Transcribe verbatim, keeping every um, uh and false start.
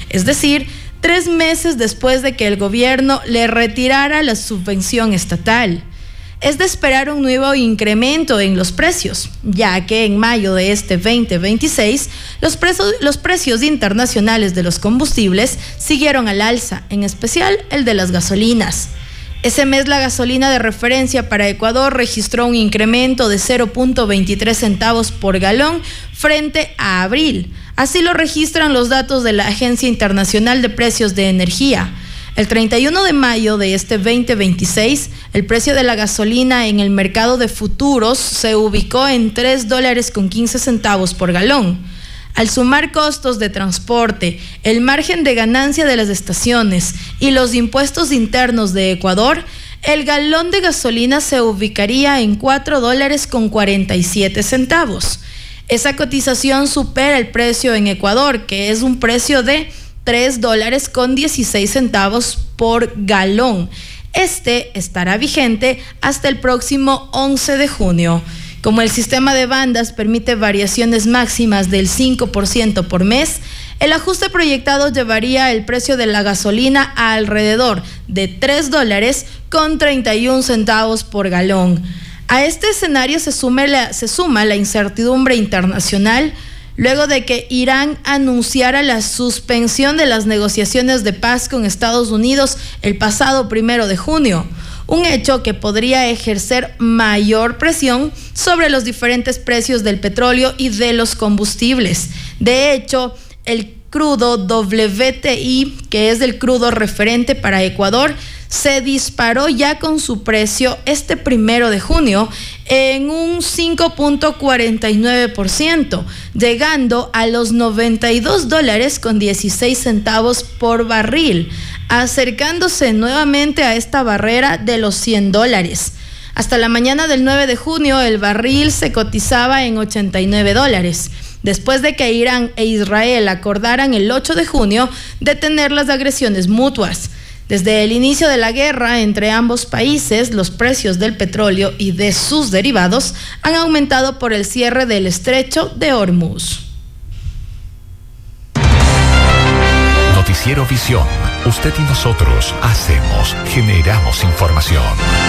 es decir, tres meses después de que el gobierno le retirara la subvención estatal. Es de esperar un nuevo incremento en los precios, ya que en mayo de este veinte veintiséis los, precios, los precios internacionales de los combustibles siguieron al alza, en especial el de las gasolinas. Ese mes la gasolina de referencia para Ecuador registró un incremento de cero punto veintitrés centavos por galón frente a abril. Así lo registran los datos de la Agencia Internacional de Precios de Energía. El treinta y uno de mayo de este veinte veintiséis, el precio de la gasolina en el mercado de futuros se ubicó en tres dólares con quince centavos por galón. Al sumar costos de transporte, el margen de ganancia de las estaciones y los impuestos internos de Ecuador, el galón de gasolina se ubicaría en cuatro dólares con cuarenta y siete centavos. Esa cotización supera el precio en Ecuador, que es un precio de tres dólares con dieciséis centavos por galón. Este estará vigente hasta el próximo once de junio. Como el sistema de bandas permite variaciones máximas del cinco por ciento por mes, el ajuste proyectado llevaría el precio de la gasolina a alrededor de tres dólares con treinta y un centavos por galón. A este escenario se, sume la, se suma la incertidumbre internacional luego de que Irán anunciara la suspensión de las negociaciones de paz con Estados Unidos el pasado primero de junio, un hecho que podría ejercer mayor presión sobre los diferentes precios del petróleo y de los combustibles. De hecho, el crudo W T I, que es el crudo referente para Ecuador, se disparó ya con su precio este primero de junio en un cinco punto cuarenta y nueve por ciento, llegando a los noventa y dos dólares con dieciséis centavos por barril, acercándose nuevamente a esta barrera de los cien dólares. Hasta la mañana del nueve de junio, el barril se cotizaba en ochenta y nueve dólares. Después de que Irán e Israel acordaran el ocho de junio detener las agresiones mutuas. Desde el inicio de la guerra entre ambos países, los precios del petróleo y de sus derivados han aumentado por el cierre del estrecho de Hormuz. Noticiero Visión. Usted y nosotros hacemos, generamos información.